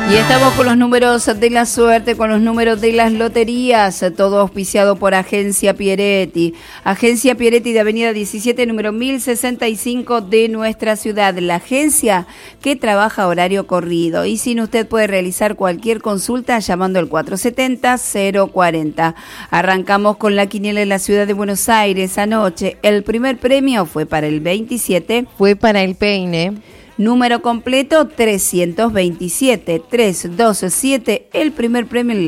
Y estamos con los números de la suerte, con los números de las loterías, todo auspiciado por Agencia Pieretti. Agencia Pieretti de Avenida 17, número 1065 de nuestra ciudad. La agencia que trabaja horario corrido. Y sin usted puede realizar cualquier consulta llamando al 470-040. Arrancamos con la quiniela en la ciudad de Buenos Aires anoche. El primer premio fue para el 27. Fue para el peine. Número completo 327, 327, el primer premio en la